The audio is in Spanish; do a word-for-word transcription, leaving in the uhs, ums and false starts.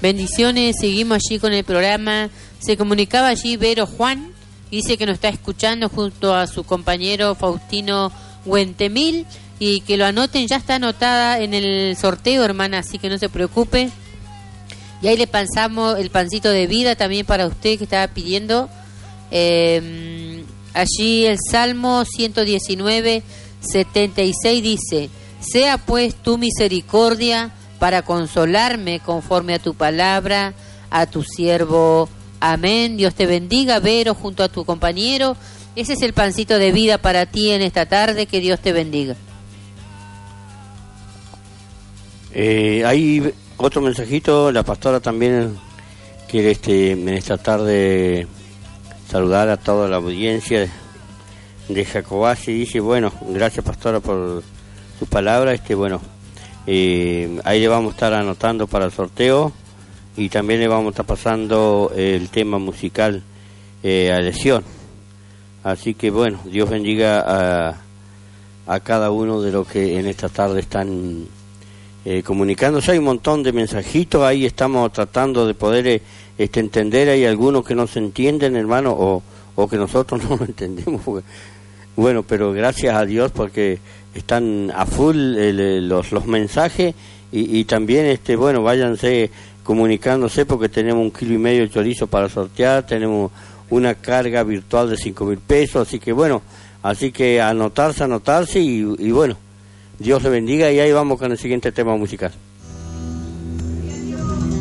Bendiciones, seguimos allí con el programa. Se comunicaba allí Vero Juan, dice que nos está escuchando junto a su compañero Faustino Huentemil y que lo anoten, ya está anotada en el sorteo, hermana, así que no se preocupe. Y ahí le pasamos el pancito de vida también para usted que estaba pidiendo. Eh, allí el Salmo ciento diecinueve, setenta y seis dice: sea pues tu misericordia para consolarme conforme a tu palabra, a tu siervo. Amén. Dios te bendiga, Vero, junto a tu compañero. Ese es el pancito de vida para ti en esta tarde. Que Dios te bendiga. Eh, hay otro mensajito. La pastora también quiere este, en esta tarde saludar a toda la audiencia de Jacobasi. Dice, bueno, gracias, pastora, por su palabra. Este, bueno, eh, ahí le vamos a estar anotando para el sorteo y también le vamos a estar pasando el tema musical eh, a elección. Así que bueno, Dios bendiga a, a cada uno de los que en esta tarde están eh, comunicándose. Hay un montón de mensajitos, ahí estamos tratando de poder eh, este, entender. Hay algunos que no se entienden, hermano, o, o que nosotros no lo entendemos. Porque, bueno, pero gracias a Dios porque están a full eh, los, los mensajes y, y también, este bueno, váyanse comunicándose porque tenemos un kilo y medio de chorizo para sortear, tenemos una carga virtual de cinco mil pesos, así que bueno, así que anotarse, anotarse y, y bueno, Dios le bendiga y ahí vamos con el siguiente tema musical.